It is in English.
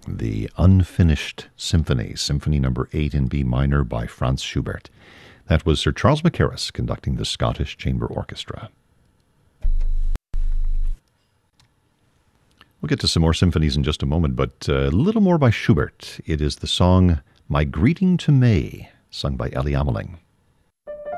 the Unfinished Symphony, Symphony Number 8 in B minor by Franz Schubert. That was Sir Charles Mackerras conducting the Scottish Chamber Orchestra. We'll get to some more symphonies in just a moment, but a little more by Schubert. It is the song My Greeting to May, sung by Ellie Ameling.